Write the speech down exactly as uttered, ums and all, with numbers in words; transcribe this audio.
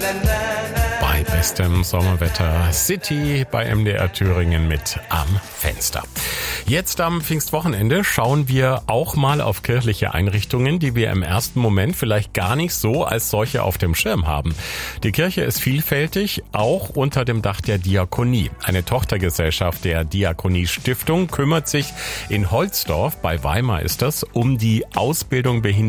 Bei bestem Sommerwetter City bei M D R Thüringen mit Am Fenster. Jetzt am Pfingstwochenende schauen wir auch mal auf kirchliche Einrichtungen, die wir im ersten Moment vielleicht gar nicht so als solche auf dem Schirm haben. Die Kirche ist vielfältig, auch unter dem Dach der Diakonie. Eine Tochtergesellschaft der Diakonie Stiftung kümmert sich in Holzdorf, bei Weimar ist das, um die Ausbildung behinderter